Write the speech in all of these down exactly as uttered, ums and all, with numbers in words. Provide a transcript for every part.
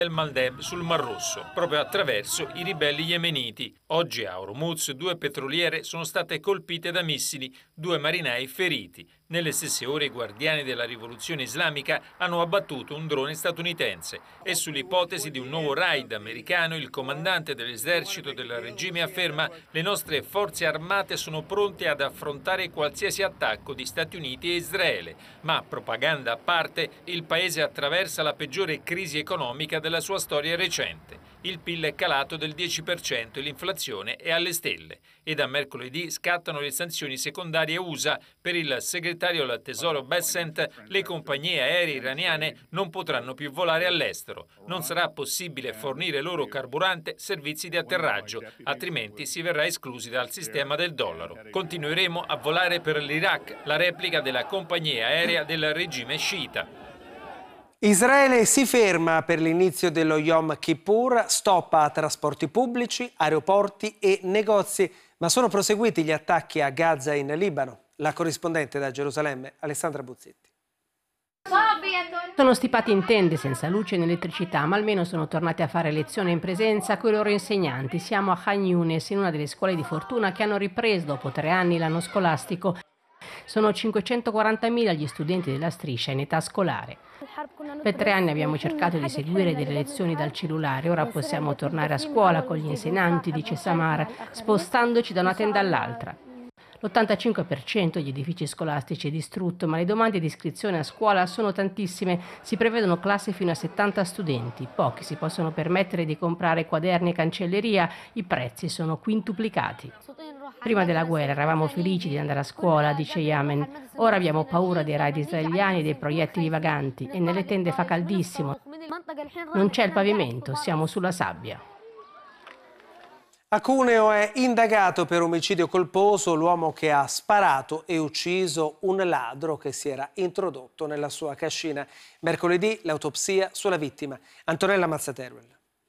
del Maldeb sul Mar Rosso, proprio attraverso i ribelli yemeniti. Oggi a Hormuz due petroliere sono state colpite da missili, due marinai feriti. Nelle stesse ore i guardiani della rivoluzione islamica hanno abbattuto un drone statunitense e sull'ipotesi di un nuovo raid americano il comandante dell'esercito del regime afferma: le nostre forze armate sono pronte ad affrontare qualsiasi attacco di Stati Uniti e Israele, ma propaganda a parte, il paese attraversa la peggiore crisi economica della sua storia recente. Il P I L è calato del dieci per cento e l'inflazione è alle stelle. E da mercoledì scattano le sanzioni secondarie U S A. Per il segretario al Tesoro Bessent, le compagnie aeree iraniane non potranno più volare all'estero. Non sarà possibile fornire loro carburante, servizi di atterraggio, altrimenti si verrà esclusi dal sistema del dollaro. Continueremo a volare per l'Iraq, la replica della compagnia aerea del regime sciita. Israele si ferma per l'inizio dello Yom Kippur, stop a trasporti pubblici, aeroporti e negozi, ma sono proseguiti gli attacchi a Gaza in Libano. La corrispondente da Gerusalemme, Alessandra Buzzetti. Sono stipati in tende senza luce né elettricità, ma almeno sono tornati a fare lezione in presenza con i loro insegnanti. Siamo a Khan Younis, in una delle scuole di fortuna che hanno ripreso dopo tre anni l'anno scolastico. Sono cinquecentoquarantamila gli studenti della striscia in età scolare. Per tre anni abbiamo cercato di seguire delle lezioni dal cellulare, ora possiamo tornare a scuola con gli insegnanti, dice Samar, spostandoci da una tenda all'altra. L'ottantacinque per cento degli edifici scolastici è distrutto, ma le domande di iscrizione a scuola sono tantissime. Si prevedono classi fino a settanta studenti. Pochi si possono permettere di comprare quaderni e cancelleria. I prezzi sono quintuplicati. Prima della guerra eravamo felici di andare a scuola, dice Yamen. Ora abbiamo paura dei raid israeliani e dei proiettili vaganti e nelle tende fa caldissimo. Non c'è il pavimento, siamo sulla sabbia. A Cuneo è indagato per omicidio colposo l'uomo che ha sparato e ucciso un ladro che si era introdotto nella sua cascina. Mercoledì l'autopsia sulla vittima. Antonella Mazzateruel.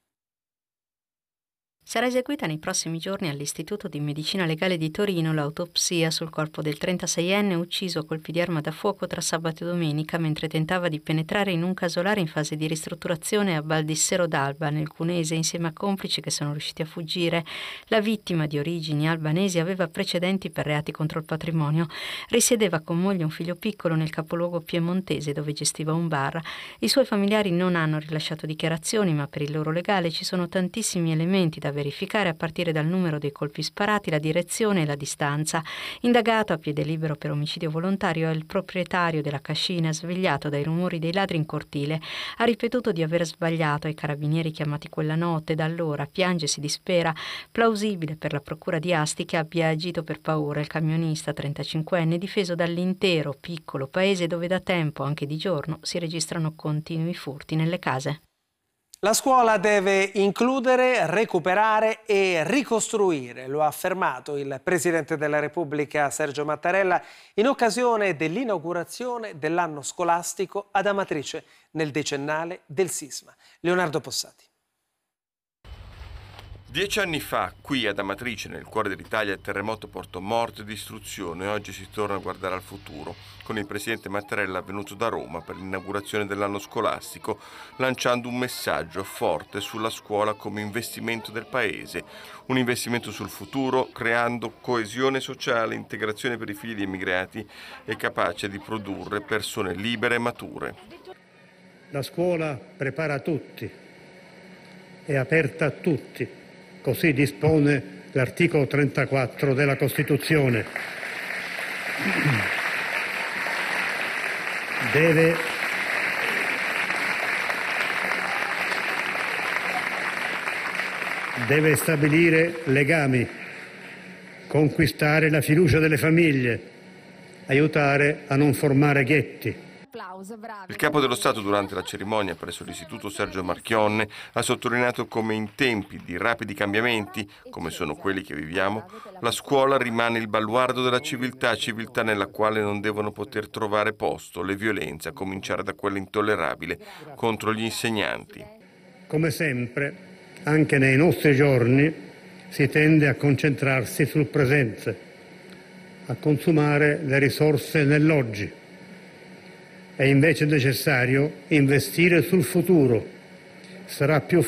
Sarà eseguita nei prossimi giorni all'Istituto di Medicina Legale di Torino l'autopsia sul corpo del trentaseienne ucciso a colpi di arma da fuoco tra sabato e domenica mentre tentava di penetrare in un casolare in fase di ristrutturazione a Baldissero d'Alba, nel Cuneese, insieme a complici che sono riusciti a fuggire. La vittima, di origini albanesi, aveva precedenti per reati contro il patrimonio. Risiedeva con moglie e un figlio piccolo nel capoluogo piemontese dove gestiva un bar. I suoi familiari non hanno rilasciato dichiarazioni, ma per il loro legale ci sono tantissimi elementi da verificare a partire dal numero dei colpi sparati, la direzione e la distanza. Indagato a piede libero per omicidio volontario è il proprietario della cascina, svegliato dai rumori dei ladri in cortile. Ha ripetuto di aver sbagliato ai carabinieri chiamati quella notte. Da allora piange e si dispera. Plausibile per la procura di Asti che abbia agito per paura il camionista trentacinquenne, difeso dall'intero piccolo paese dove da tempo, anche di giorno, si registrano continui furti nelle case. La scuola deve includere, recuperare e ricostruire, lo ha affermato il Presidente della Repubblica Sergio Mattarella in occasione dell'inaugurazione dell'anno scolastico ad Amatrice nel decennale del sisma. Leonardo Possati. Dieci anni fa, qui ad Amatrice, nel cuore dell'Italia, il terremoto portò morte e distruzione. Oggi si torna a guardare al futuro, con il presidente Mattarella venuto da Roma per l'inaugurazione dell'anno scolastico, lanciando un messaggio forte sulla scuola come investimento del paese. Un investimento sul futuro, creando coesione sociale, integrazione per i figli di immigrati e capace di produrre persone libere e mature. La scuola prepara tutti, è aperta a tutti. Così dispone l'articolo trentaquattro della Costituzione. Deve deve stabilire legami, conquistare la fiducia delle famiglie, aiutare a non formare ghetti. Il capo dello Stato durante la cerimonia presso l'Istituto Sergio Marchionne ha sottolineato come in tempi di rapidi cambiamenti, come sono quelli che viviamo, la scuola rimane il baluardo della civiltà, civiltà nella quale non devono poter trovare posto le violenze, a cominciare da quella intollerabile contro gli insegnanti. Come sempre, anche nei nostri giorni, si tende a concentrarsi sul presente, a consumare le risorse nell'oggi. È invece necessario investire sul futuro, sarà più